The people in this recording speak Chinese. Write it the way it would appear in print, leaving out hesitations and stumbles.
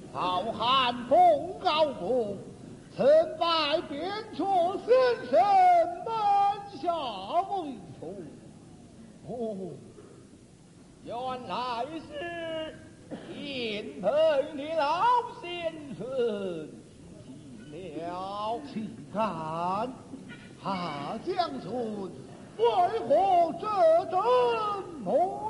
好汉奉高公，曾拜边陲先生门下为徒。哦， 原来是天蓬的老先生进了。 岂敢！下将军为何这等模